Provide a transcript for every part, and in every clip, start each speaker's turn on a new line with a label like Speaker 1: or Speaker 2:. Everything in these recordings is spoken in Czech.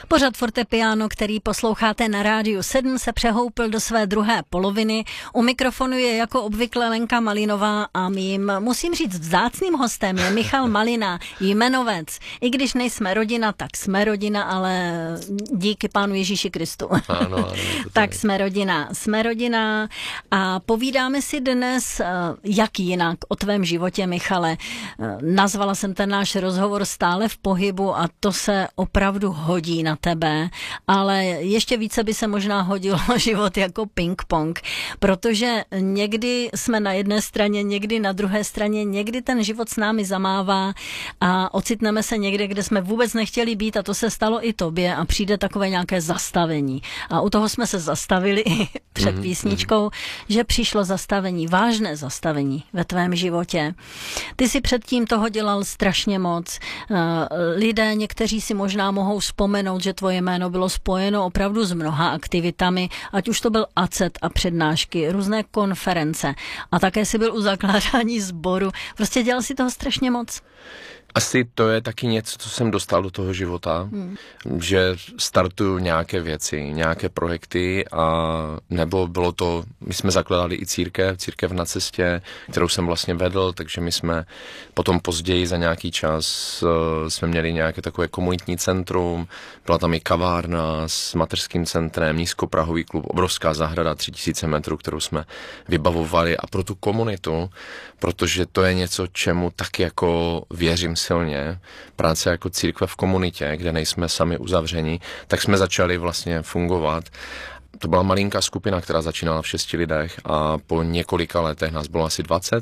Speaker 1: Pořad Fortepiano, který posloucháte na Rádiu 7, se přehoupil do své druhé poloviny. U mikrofonu je jako obvykle Lenka Malinová a mým, musím říct, vzácným hostem je Michal Malina, jmenovec. I když nejsme rodina, tak jsme rodina, ale díky Pánu Ježíši Kristu.
Speaker 2: Ano,
Speaker 1: Tak jsme rodina a povídáme si dnes, jak jinak, o tvém životě, Michale. Nazvala jsem ten náš rozhovor Stále v pohybu a to se opravdu hodí na tebe, ale ještě více by se možná hodilo život jako ping-pong, protože někdy jsme na jedné straně, někdy na druhé straně, někdy ten život s námi zamává a ocitneme se někde, kde jsme vůbec nechtěli být a to se stalo i tobě a přijde takové nějaké zastavení. A u toho jsme se zastavili před písničkou, že přišlo zastavení, vážné zastavení ve tvém životě. Ty si předtím toho dělal strašně moc. Lidé, někteří si možná mohou vzpomenout, že tvoje jméno bylo spojeno opravdu s mnoha aktivitami, ať už to byl ACET a přednášky, různé konference a také si byl u zakládání sboru. Prostě dělal si toho strašně moc.
Speaker 2: Asi to je taky něco, co jsem dostal do toho života, že startuju nějaké věci, nějaké projekty a nebo bylo to, my jsme zakládali i církev na cestě, kterou jsem vlastně vedl, takže my jsme potom později za nějaký čas jsme měli nějaké takové komunitní centrum, byla tam i kavárna s mateřským centrem, nízkoprahový klub, obrovská zahrada 3000 metrů, kterou jsme vybavovali a pro tu komunitu, protože to je něco, čemu tak jako věřím silně, práce jako církve v komunitě, kde nejsme sami uzavření, tak jsme začali vlastně fungovat. To byla malinká skupina, která začínala v 6 lidech a po několika letech nás bylo asi 20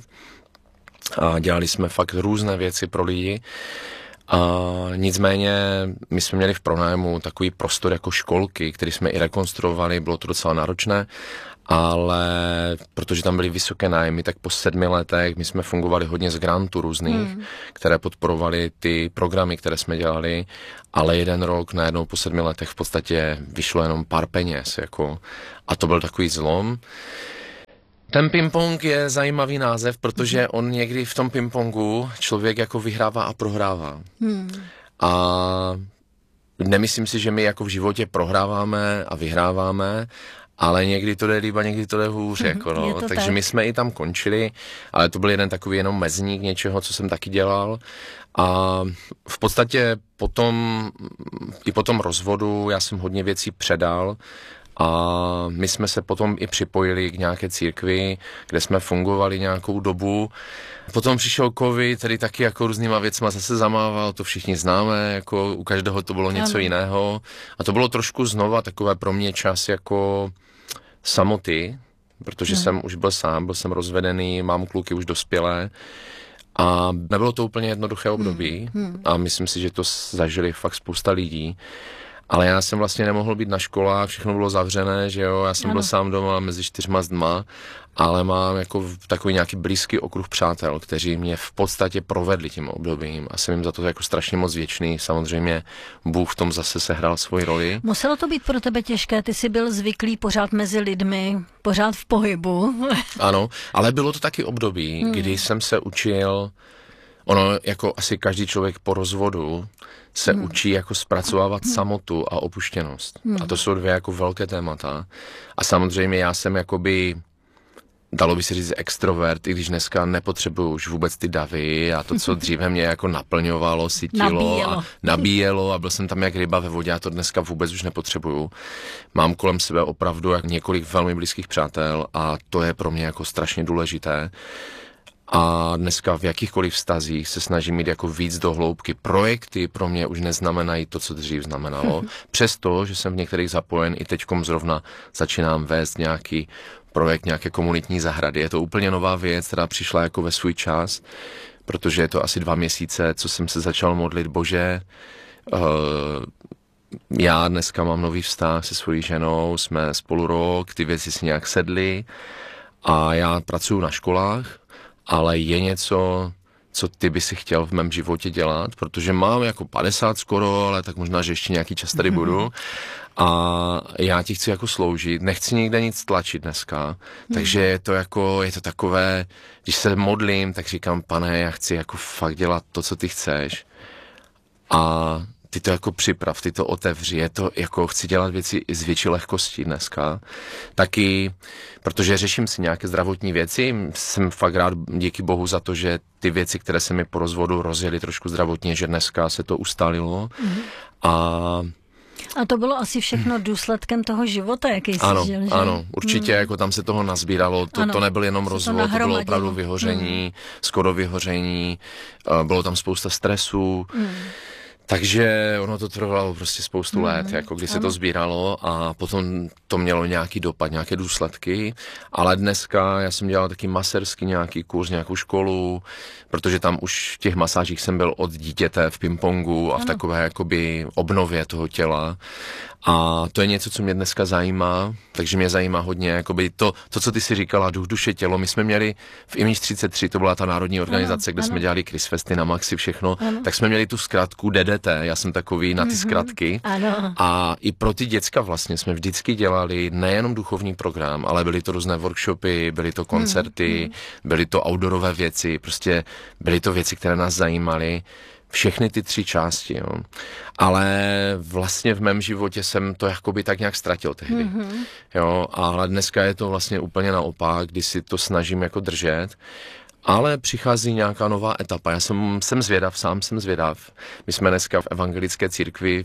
Speaker 2: a dělali jsme fakt různé věci pro lidi. A nicméně my jsme měli v pronájmu takový prostor jako školky, který jsme i rekonstruovali, bylo to docela náročné, ale protože tam byly vysoké nájmy, tak po 7 letech my jsme fungovali hodně z grantů různých, které podporovaly ty programy, které jsme dělali, ale jeden rok najednou po 7 letech v podstatě vyšlo jenom pár peněz, jako, a to byl takový zlom. Ten ping-pong je zajímavý název, protože on někdy v tom ping-pongu člověk jako vyhrává a prohrává. A nemyslím si, že my jako v životě prohráváme a vyhráváme, ale někdy to jde líp a někdy to jde hůř. Jako no. Takže my jsme i tam končili, ale to byl jeden takový jenom mezník něčeho, co jsem taky dělal. A v podstatě i po tom rozvodu já jsem hodně věcí předal, a my jsme se potom i připojili k nějaké církvi, kde jsme fungovali nějakou dobu. Potom přišel covid, který taky jako různýma věcma zase zamával, to všichni známe, jako u každého to bylo něco jiného. A to bylo trošku znova takové pro mě čas jako samoty, protože jsem už byl sám, byl jsem rozvedený, mám kluky už dospělé. A nebylo to úplně jednoduché období a myslím si, že to zažili fakt spousta lidí. Ale já jsem vlastně nemohl být na školách, všechno bylo zavřené, že jo, já jsem byl sám doma mezi 4 zdma, ale mám jako takový nějaký blízký okruh přátel, kteří mě v podstatě provedli tím obdobím a jsem jim za to jako strašně moc vděčný. Samozřejmě Bůh v tom zase sehrál svoji roli.
Speaker 1: Muselo to být pro tebe těžké, ty jsi byl zvyklý pořád mezi lidmi, pořád v pohybu.
Speaker 2: Ano, ale bylo to taky období, kdy jsem se učil, jako asi každý člověk po rozvodu, se učí jako zpracovávat samotu a opuštěnost. A to jsou 2 jako velké témata. A samozřejmě já jsem jakoby, dalo by se říct, extrovert, i když dneska nepotřebuju už vůbec ty davy a to, co dříve mě jako naplňovalo, sytilo a nabíjelo a byl jsem tam jak ryba ve vodě a to dneska vůbec už nepotřebuju. Mám kolem sebe opravdu jak několik velmi blízkých přátel a to je pro mě jako strašně důležité. A dneska v jakýchkoliv vztazích se snažím jít jako víc do hloubky. Projekty pro mě už neznamenají to, co dřív znamenalo. Přesto, že jsem v některých zapojen, i teďkom zrovna začínám vést nějaký projekt, nějaké komunitní zahrady. Je to úplně nová věc, která přišla jako ve svůj čas, protože je to asi 2 měsíce, co jsem se začal modlit, Bože, já dneska mám nový vztah se svojí ženou, jsme spolu rok, ty věci si nějak sedly a já pracuji na školách, ale je něco, co ty by si chtěl v mém životě dělat, protože mám jako 50 skoro, ale tak možná, že ještě nějaký čas tady budu a já ti chci jako sloužit, nechci nikde nic tlačit dneska, takže je to takové, když se modlím, tak říkám, Pane, já chci jako fakt dělat to, co ty chceš a ty to jako připrav, ty to otevři, je to jako chci dělat věci s větší lehkostí dneska. Taky, protože řeším si nějaké zdravotní věci, jsem fakt rád, díky bohu za to, že ty věci, které se mi po rozvodu rozjeli trošku zdravotně, že dneska se to ustálilo.
Speaker 1: A to bylo asi všechno důsledkem toho života, jaký jsi žil, že?
Speaker 2: Ano, určitě, jako tam se toho nazbíralo, to nebyl jenom rozvod, to bylo opravdu vyhoření, skoro vyhoření, bylo tam spousta stresu, takže ono to trvalo prostě spoustu let, jako když se to sbíralo a potom to mělo nějaký dopad, nějaké důsledky, ale dneska já jsem dělal taky masérský nějaký kurz, nějakou školu, protože tam už v těch masážích jsem byl od dítěte v pingpongu a v takové jakoby obnově toho těla. A to je něco, co mě dneska zajímá, takže mě zajímá hodně, jakoby to, co ty si říkala, duch, duše, tělo. My jsme měli v Image 33, to byla ta národní organizace, kde jsme dělali Chrisfesty na Maxi, všechno, tak jsme měli tu zkratku DDT, já jsem takový na ty zkratky. A i pro ty děcka vlastně jsme vždycky dělali nejenom duchovní program, ale byly to různé workshopy, byly to koncerty, byly to outdoorové věci, prostě byly to věci, které nás zajímaly. Všechny ty 3 části, jo. Ale vlastně v mém životě jsem to jakoby tak nějak ztratil tehdy, jo. Ale dneska je to vlastně úplně naopak, kdy si to snažím jako držet, ale přichází nějaká nová etapa. Já jsem zvědav, sám jsem zvědav. My jsme dneska v evangelické církvi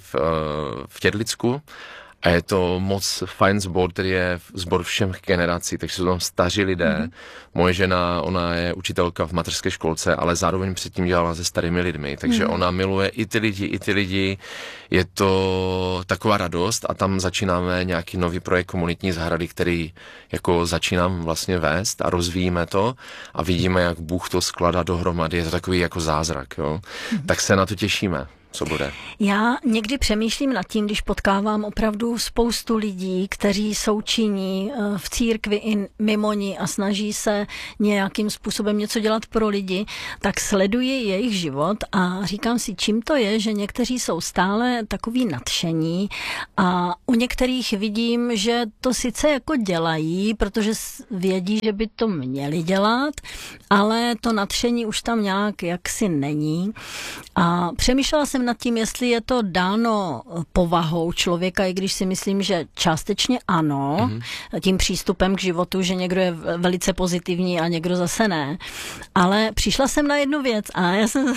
Speaker 2: v Tědlicku, a je to moc fajn sbor, který je sbor všech generací, takže jsou tam staří lidé. Moje žena, ona je učitelka v mateřské školce, ale zároveň předtím dělala se starými lidmi, takže ona miluje i ty lidi. Je to taková radost a tam začínáme nějaký nový projekt komunitní zahrady, který jako začínám vlastně vést a rozvíjíme to a vidíme, jak Bůh to skládá dohromady. Je to takový jako zázrak, jo. Tak se na to těšíme. Co bude?
Speaker 1: Já někdy přemýšlím nad tím, když potkávám opravdu spoustu lidí, kteří jsou činní v církvi i mimo ní a snaží se nějakým způsobem něco dělat pro lidi, tak sleduji jejich život a říkám si, čím to je, že někteří jsou stále takový nadšení a u některých vidím, že to sice jako dělají, protože vědí, že by to měli dělat, ale to nadšení už tam nějak jaksi není. A přemýšlela jsem nad tím, jestli je to dáno povahou člověka, i když si myslím, že částečně ano, tím přístupem k životu, že někdo je velice pozitivní a někdo zase ne. Ale přišla jsem na jednu věc a já jsem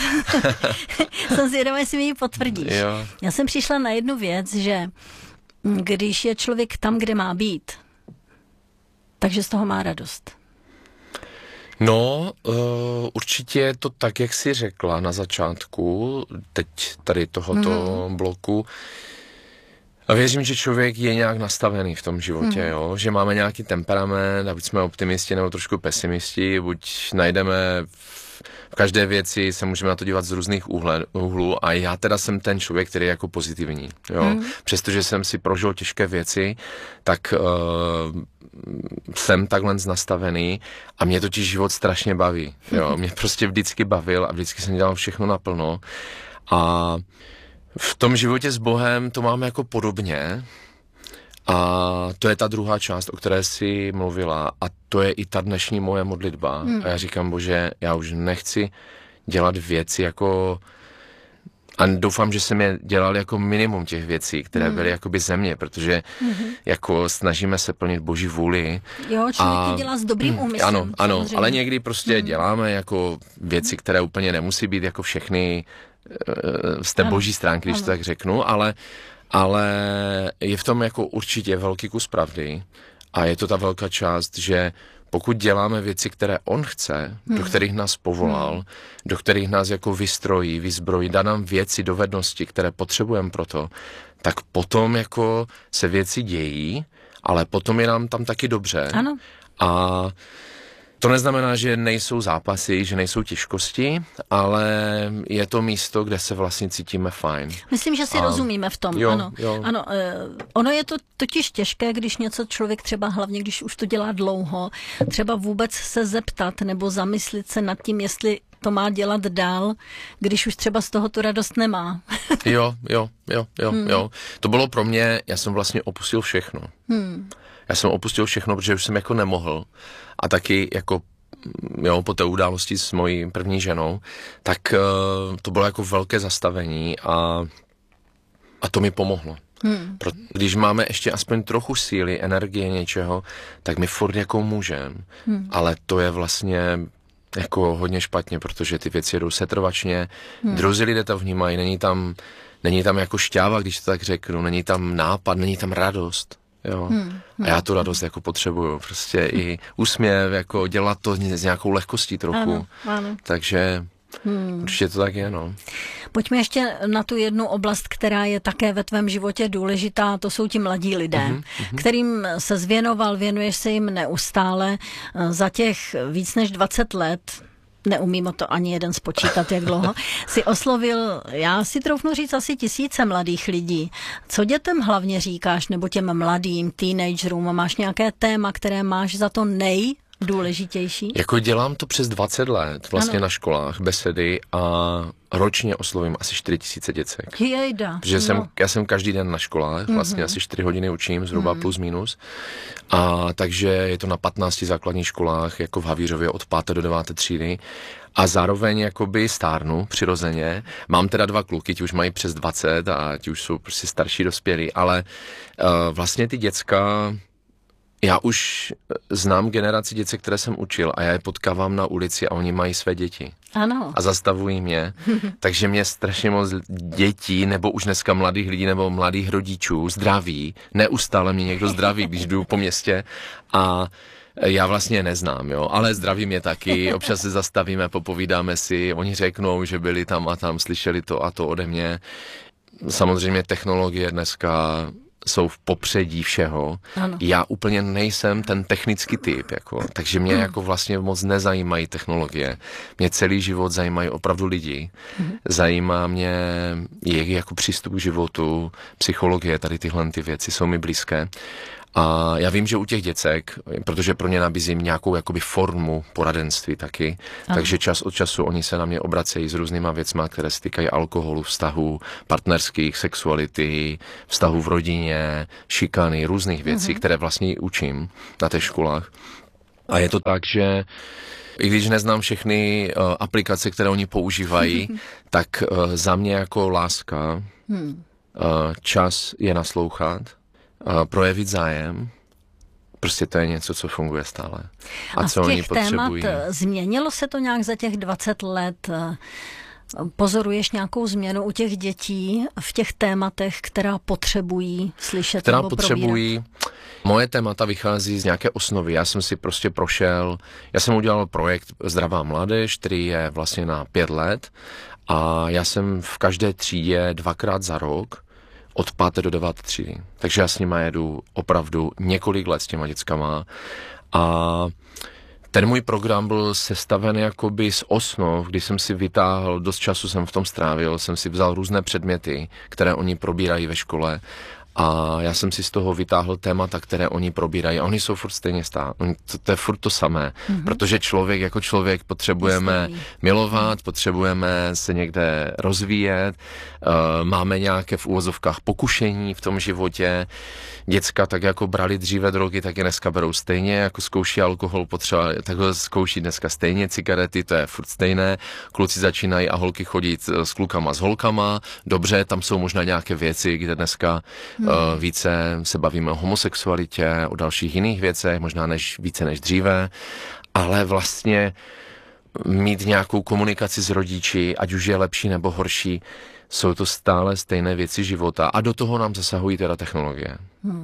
Speaker 1: zvědavá, jestli mi ji potvrdíš.
Speaker 2: Jo.
Speaker 1: Já jsem přišla na jednu věc, že když je člověk tam, kde má být, takže z toho má radost.
Speaker 2: No, určitě je to tak, jak jsi řekla na začátku, teď tady tohoto bloku. A věřím, že člověk je nějak nastavený v tom životě, jo? Že máme nějaký temperament, a buď jsme optimisti nebo trošku pesimisti, buď najdeme v každé věci, se můžeme na to dívat z různých úhlů a já teda jsem ten člověk, který je jako pozitivní, jo? Přestože jsem si prožil těžké věci, tak jsem takhle nastavený a mě totiž život strašně baví, jo? Mě prostě vždycky bavil a vždycky jsem dělal všechno naplno a v tom životě s Bohem to máme jako podobně a to je ta druhá část, o které jsi mluvila a to je i ta dnešní moje modlitba. A já říkám, Bože, já už nechci dělat věci jako a doufám, že jsem je dělal jako minimum těch věcí, které byly jakoby ze mě, protože jako snažíme se plnit Boží vůli.
Speaker 1: Jo, člověk to dělá s dobrým úmyslem.
Speaker 2: Ano, ale někdy prostě děláme jako věci, které úplně nemusí být jako všechny z té boží stránky, když to tak řeknu, ale je v tom jako určitě velký kus pravdy a je to ta velká část, že pokud děláme věci, které on chce, do kterých nás povolal, do kterých nás jako vystrojí, vyzbrojí, dá nám věci, dovednosti, které potřebujeme pro to, tak potom jako se věci dějí, ale potom je nám tam taky dobře.
Speaker 1: Ano.
Speaker 2: A to neznamená, že nejsou zápasy, že nejsou těžkosti, ale je to místo, kde se vlastně cítíme fajn.
Speaker 1: Myslím, že si rozumíme v tom.
Speaker 2: Jo,
Speaker 1: ano.
Speaker 2: Jo.
Speaker 1: Ano, ono je to totiž těžké, když něco člověk třeba, hlavně když už to dělá dlouho, třeba vůbec se zeptat nebo zamyslit se nad tím, jestli to má dělat dál, když už třeba z toho tu radost nemá.
Speaker 2: Jo. To bylo pro mě, já jsem vlastně opustil všechno. Já jsem opustil všechno, protože už jsem jako nemohl. A taky jako po té události s mojí první ženou, tak to bylo jako velké zastavení a A to mi pomohlo. Když máme ještě aspoň trochu síly, energie něčeho, tak my furt jako můžeme. Ale to je vlastně jako hodně špatně, protože ty věci jedou setrvačně. Druzí lidé to vnímají, není tam jako šťáva, když to tak řeknu, není tam nápad, není tam radost. Jo. A já tu radost jako potřebuju. Prostě i úsměv, jako dělat to s nějakou lehkostí trochu.
Speaker 1: Ano.
Speaker 2: Takže určitě to tak je, no.
Speaker 1: Pojďme ještě na tu jednu oblast, která je také ve tvém životě důležitá, to jsou ti mladí lidé, kterým se věnuješ se jim neustále za těch víc než 20 let. Neumím o to ani jeden spočítat, jak dlouho, si oslovil, já si troufnu říct, asi 1000 mladých lidí. Co dětem hlavně říkáš, nebo těm mladým, teenagerům? Máš nějaké téma, které máš za to nejdůležitější?
Speaker 2: Jako dělám to přes 20 let vlastně na školách, besedy a ročně oslovím asi 4000 děcek.
Speaker 1: Jejda.
Speaker 2: Protože já jsem každý den na školách, vlastně asi 4 hodiny učím, zhruba plus minus. A takže je to na 15 základních školách, jako v Havířově od 5. do 9. třídy. A zároveň jakoby stárnu přirozeně. Mám teda 2 kluky, ti už mají přes 20 a ti už jsou prostě starší dospělí, ale vlastně ty děcka, já už znám generaci děcek, které jsem učil a já je potkávám na ulici a oni mají své děti.
Speaker 1: Ano.
Speaker 2: A zastavují mě. Takže mě strašně moc dětí, nebo už dneska mladých lidí, nebo mladých rodičů zdraví. Neustále mě někdo zdraví, když jdu po městě a já vlastně neznám, jo, ale zdraví mě taky, občas se zastavíme, popovídáme si, oni řeknou, že byli tam a tam, slyšeli to a to ode mě. Samozřejmě technologie dneska jsou v popředí všeho. Ano. Já úplně nejsem ten technický typ, jako, takže mě jako vlastně moc nezajímají technologie. Mě celý život zajímají opravdu lidi. Zajímá mě jejich jako přístup k životu, psychologie, tady tyhle ty věci jsou mi blízké. A já vím, že u těch děcek, protože pro ně nabízím nějakou jakoby formu poradenství taky, takže čas od času oni se na mě obracejí s různýma věcma, které se týkají alkoholu, vztahů partnerských, sexuality, vztahů v rodině, šikany, různých věcí, které vlastně učím na těch školách. A je to tak, že i když neznám všechny aplikace, které oni používají, tak za mě jako láska čas je naslouchat, projevit zájem, prostě to je něco, co funguje stále. A co oni potřebují.
Speaker 1: Témat změnilo se to nějak za těch 20 let? Pozoruješ nějakou změnu u těch dětí v těch tématech, která potřebují slyšet
Speaker 2: která
Speaker 1: nebo
Speaker 2: potřebují. Probírat? Moje témata vychází z nějaké osnovy. Já jsem si prostě já jsem udělal projekt Zdravá mládež, který je vlastně na 5 let a já jsem v každé třídě 2krát za rok od 5. do 9. třídy. Takže já s nima jedu opravdu několik let s těma dětskama a ten můj program byl sestaven jakoby z osnov, kdy jsem si vytáhl, dost času jsem v tom strávil, jsem si vzal různé předměty, které oni probírají ve škole a já jsem si z toho vytáhl témata, které oni probírají a oni jsou furt stejně to je furt to samé, protože člověk jako člověk potřebujeme milovat, potřebujeme se někde rozvíjet, máme nějaké v úvozovkách pokušení v tom životě, děcka tak jako brali dříve drogy, tak je dneska berou stejně, jako zkouší alkohol, takhle zkouší dneska stejně cigarety, to je furt stejné, kluci začínají a holky chodit s klukama, s holkama, dobře, tam jsou možná nějaké věci, kde dneska více se bavíme o homosexualitě, o dalších jiných věcech, možná více než dříve, ale vlastně mít nějakou komunikaci s rodiči, ať už je lepší nebo horší, jsou to stále stejné věci života a do toho nám zasahují teda technologie.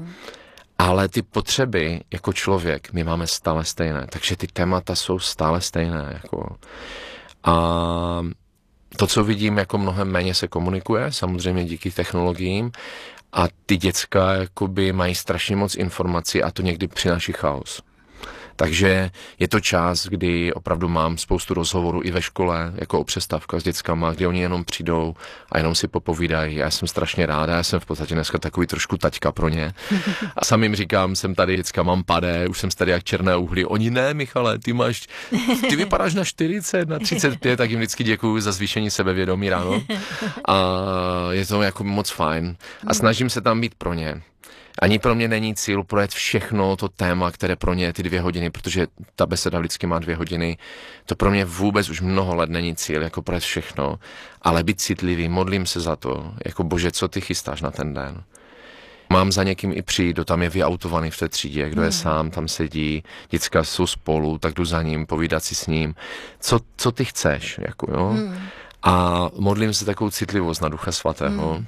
Speaker 2: Ale ty potřeby jako člověk my máme stále stejné, takže ty témata jsou stále stejné. Jako. A to, co vidím, jako mnohem méně se komunikuje, samozřejmě díky technologiím, a ty děcka jakoby mají strašně moc informací a to někdy přináší chaos. Takže je to čas, kdy opravdu mám spoustu rozhovorů i ve škole, jako o přestávkách s dětskama, kdy oni jenom přijdou a jenom si popovídají. Já jsem strašně ráda, já jsem v podstatě dneska takový trošku taťka pro ně. A sám jim říkám, jsem tady děcka, mám padé, už jsem tady jak černé uhlí. Oni ne, Michale, ty vypadáš na 40, na 35, tak jim vždycky děkuju za zvýšení sebevědomí ráno. A je to jako moc fajn. A snažím se tam být pro ně. Ani pro mě není cíl projet všechno to téma, které pro ně je ty 2 hodiny, protože ta beseda vždycky má 2 hodiny. To pro mě vůbec už mnoho let není cíl, jako projet všechno, ale být citlivý, modlím se za to, jako Bože, co ty chystáš na ten den. Mám za někým i přijít, kdo tam je vyautovaný v té třídě, kdo je sám, tam sedí, děcka jsou spolu, tak jdu za ním, povídat si s ním. Co ty chceš, jako jo? A modlím se takovou citlivost na Ducha Svatého.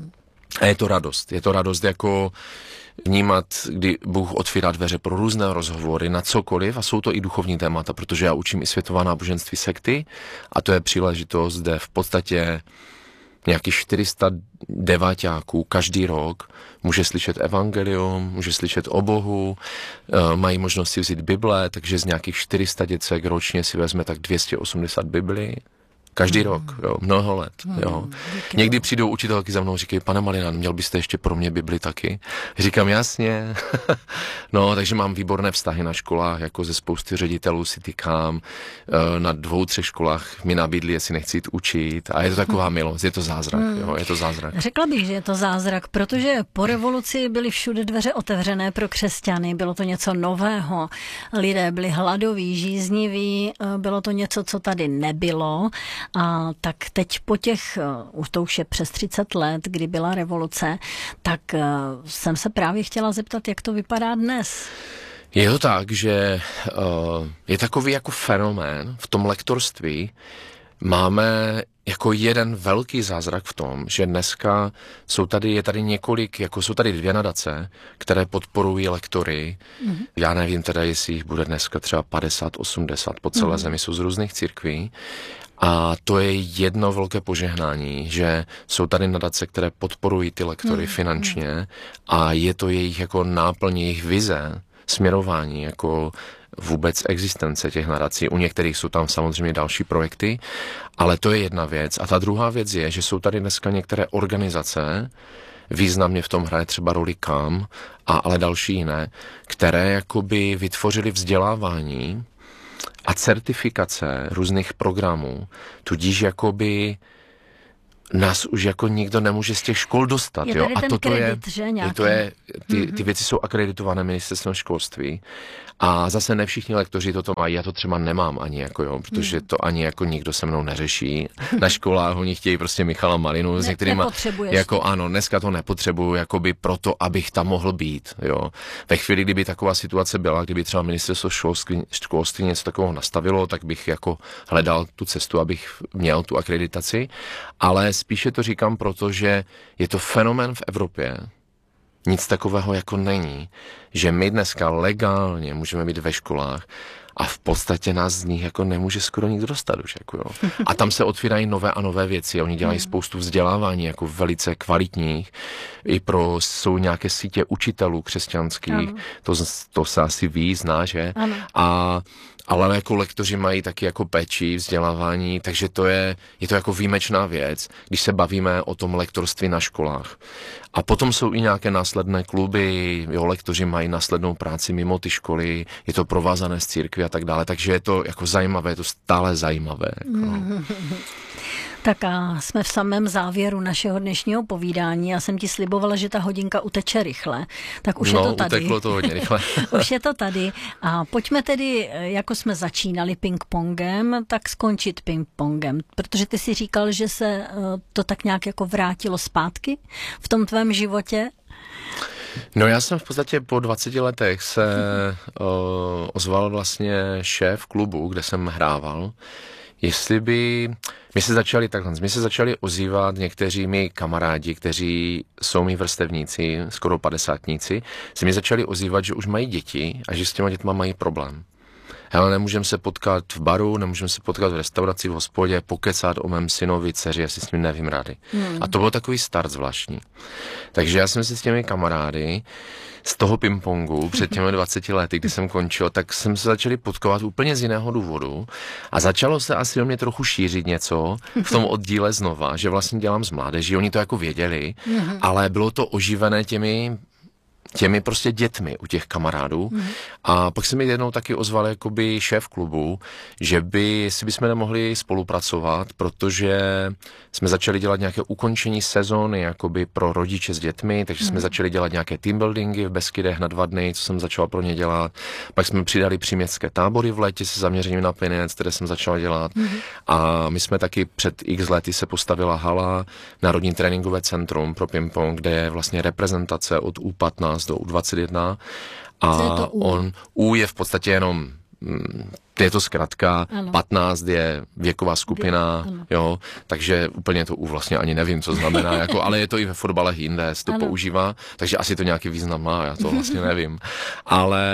Speaker 2: A je to radost jako vnímat, kdy Bůh otvírá dveře pro různé rozhovory na cokoliv a jsou to i duchovní témata, protože já učím i světová náboženství sekty a to je příležitost, kde v podstatě nějakých 400 deváťáků každý rok může slyšet evangelium, může slyšet o Bohu, mají možnost si vzít Bible, takže z nějakých 400 děcek ročně si vezme tak 280 Biblii. Každý rok, jo, mnoho let, jo. Někdy přijdou učitelky za mnou a říkají, pane Malinan, měl byste ještě pro mě Bibli taky? Říkám, jasně. No, takže mám výborné vztahy na školách, jako ze spousty ředitelů si tykám, na 2, 3 školách mi nabídli, jestli nechci jít učit a je to taková milost, je to zázrak, jo, je to zázrak.
Speaker 1: Řekla bych, že je to zázrak, protože po revoluci byly všude dveře otevřené pro křesťany, bylo to něco nového, lidé byli hladoví, žízniví, bylo to něco, co tady nebylo. A tak teď po to už je přes 30 let, kdy byla revoluce, tak jsem se právě chtěla zeptat, jak to vypadá dnes.
Speaker 2: Je to tak, že je takový jako fenomén v tom lektorství. Máme jako jeden velký zázrak v tom, že dneska je tady několik, jako jsou tady 2 nadace, které podporují lektory. Já nevím teda, jestli jich bude dneska třeba 50, 80 po celé zemi, jsou z různých církví. A to je jedno velké požehnání, že jsou tady nadace, které podporují ty lektory finančně a je to jejich jako náplň, jejich vize, směrování, jako vůbec existence těch nadací. U některých jsou tam samozřejmě další projekty, ale to je jedna věc. A ta druhá věc je, že jsou tady dneska některé organizace, významně v tom hraje třeba roli KAM, ale další jiné, které jakoby vytvořily vzdělávání a certifikace různých programů, tudíž jakoby nás už jako nikdo nemůže z těch škol dostat.
Speaker 1: Je tady ten kredit, že nějaký?
Speaker 2: Ty věci jsou akreditované ministerstvem školství a zase ne všichni lektoři toto mají, já to třeba nemám ani jako jo, protože to ani jako nikdo se mnou neřeší. Na školách oni chtějí prostě Michala Malinu, s některýma jako ano, dneska to nepotřebuju jakoby proto, abych tam mohl být, jo. Ve chvíli, kdyby taková situace byla, kdyby třeba ministerstvo školství něco takového nastavilo, tak bych jako hledal tu cestu, abych měl tu akreditaci, ale spíše to říkám proto, že je to fenomén v Evropě. Nic takového jako není, že my dneska legálně můžeme být ve školách a v podstatě nás z nich jako nemůže skoro nikdo dostat už. Jako jo. A tam se otvírají nové a nové věci. Oni dělají spoustu vzdělávání jako velice kvalitních. Jsou nějaké sítě učitelů křesťanských. To se asi ví, zná, že? Ale jako lektoři mají taky jako péči, vzdělávání, takže je to jako výjimečná věc, když se bavíme o tom lektorství na školách. A potom jsou i nějaké následné kluby, jo, lektoři mají následnou práci mimo ty školy, je to provázané s církví a tak dále, takže je to jako zajímavé, je to stále zajímavé. Jako.
Speaker 1: Tak a jsme v samém závěru našeho dnešního povídání. Já jsem ti slibovala, že ta hodinka uteče rychle. Tak už je to tady.
Speaker 2: Uteklo to hodně rychle.
Speaker 1: Už je to tady. A pojďme tedy, jako jsme začínali ping-pongem, tak skončit ping-pongem. Protože ty si říkal, že se to tak nějak jako vrátilo zpátky v tom tvém životě.
Speaker 2: No já jsem v podstatě po 20 letech se ozval vlastně šéf klubu, kde jsem hrával, jestli by... My se začali ozývat někteří mý kamarádi, kteří jsou mý vrstevníci, skoro 50-tníci, se mi začali ozývat, že už mají děti a že s těma dětma mají problém. Hele, nemůžeme se potkat v baru, nemůžeme se potkat v restauraci, v hospodě, pokecat o mém synovi, dceři, já si s ním nevím rady. A to byl takový start zvláštní. Takže já jsem si s těmi kamarády z toho pingpongu před těmi 20 lety, kdy jsem končil, tak jsem se začali potkovat úplně z jiného důvodu a začalo se asi o mě trochu šířit něco v tom oddíle znova, že vlastně dělám s mládeží, oni to jako věděli, ale bylo to oživené těmi těmi prostě dětmi u těch kamarádů. A pak se mi jednou taky ozval jakoby šéf klubu, že si bychom nemohli spolupracovat, protože jsme začali dělat nějaké ukončení sezóny jakoby pro rodiče s dětmi, takže jsme začali dělat nějaké teambuildingy v Beskydech na 2 dny, co jsem začal pro ně dělat. Pak jsme přidali příměstské tábory v létě se zaměřením na plyninec, které jsem začal dělat. A my jsme taky před x lety se postavila hala, Národní tréninkové centrum pro ping-pong, kde je vlastně reprezentace od U15 do U21. A U je v podstatě jenom je to zkratka, 15 je věková skupina, jo, takže úplně to U vlastně ani nevím, co znamená, jako, ale je to i ve fotbale jinde, se to používá, takže asi to nějaký význam má, já to vlastně nevím. Ale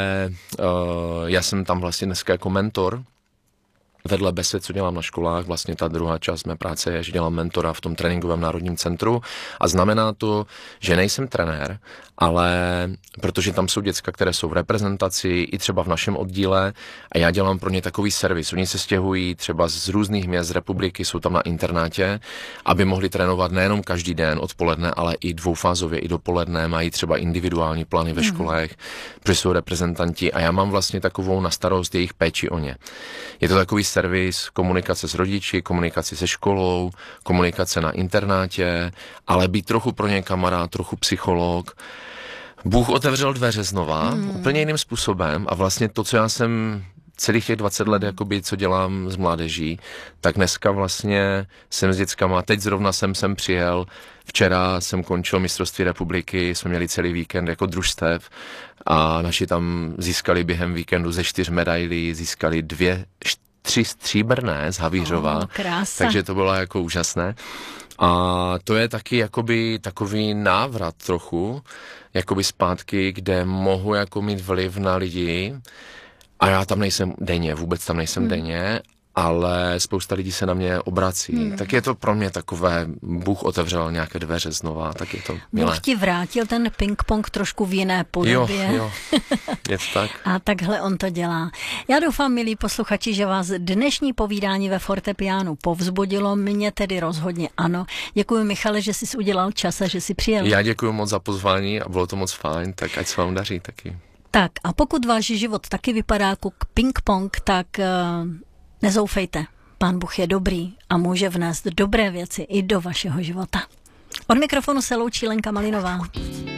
Speaker 2: já jsem tam vlastně dneska jako mentor, vedle besed, co dělám na školách, vlastně ta druhá část mé práce je, že dělám mentora v tom tréninkovém národním centru a znamená to, že nejsem trenér, ale protože tam jsou děcka, které jsou v reprezentaci, i třeba v našem oddíle a já dělám pro ně takový servis. Oni se stěhují třeba z různých měst z republiky, jsou tam na internátě, aby mohli trénovat nejenom každý den odpoledne, ale i dvoufázově, i dopoledne, mají třeba individuální plány ve školách, protože jsou reprezentanti a já mám vlastně takovou na starost jejich péči o ně. Je to takový servis, komunikace s rodiči, komunikace se školou, komunikace na internátě, ale být trochu pro ně kamarád, trochu psycholog. Bůh otevřel dveře znova, úplně jiným způsobem a vlastně to, co já jsem celých těch 20 let, jakoby, co dělám s mládeží, tak dneska vlastně jsem s dětskama, teď zrovna jsem přijel, včera jsem končil mistrovství republiky, jsme měli celý víkend jako družstev a naši tam získali během víkendu ze 4 medailí, získali 3 stříbrné z Havířova, takže to bylo jako úžasné. A to je taky jakoby takový návrat trochu, jakoby zpátky, kde mohu jako mít vliv na lidi a já tam nejsem denně, vůbec tam nejsem denně, ale spousta lidí se na mě obrací. Tak je to pro mě takové, Bůh otevřel nějaké dveře znova, tak je to milé.
Speaker 1: Bůh ti vrátil ten ping-pong trošku v jiné podobě.
Speaker 2: Jo, je to tak.
Speaker 1: A takhle on to dělá. Já doufám, milí posluchači, že vás dnešní povídání ve fortepiánu povzbudilo, mě tedy rozhodně ano. Děkuji, Michale, že jsi udělal čas a že jsi přijel.
Speaker 2: Já děkuji moc za pozvání a bylo to moc fajn, tak ať se vám daří taky.
Speaker 1: Tak a pokud váš život taky vypadá jako ping-pong, tak nezoufejte. Pán Bůh je dobrý a může vnést dobré věci i do vašeho života. Od mikrofonu se loučí Lenka Malinová.